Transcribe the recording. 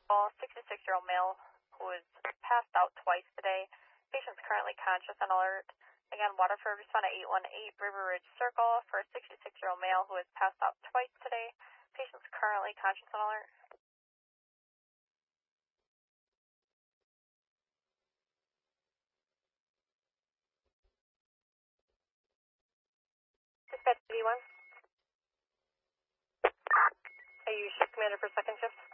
66-year-old male who was passed out twice today. Patient's currently conscious and alert. Again, Waterford, respond at 818 River Ridge Circle for a 66-year-old male who was passed out twice today. Patient's currently conscious and alert. Dispatch 81. Are you shift commander for second shift?